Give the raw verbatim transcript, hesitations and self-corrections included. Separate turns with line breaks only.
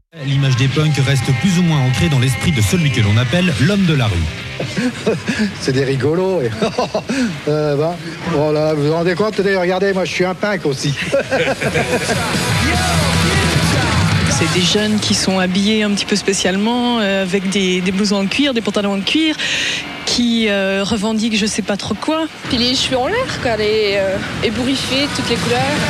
L'image des punks reste plus ou moins ancrée dans l'esprit de celui que l'on appelle l'homme de la rue.
C'est des rigolos. Et... euh, bah, oh là, vous vous rendez compte, regardez, moi je suis un punk aussi.
C'est des jeunes qui sont habillés un petit peu spécialement, euh, avec des, des blousons en cuir, des pantalons en cuir, qui euh, revendiquent je sais pas trop quoi.
Puis les cheveux en l'air, quoi, les euh, ébouriffés, toutes les couleurs.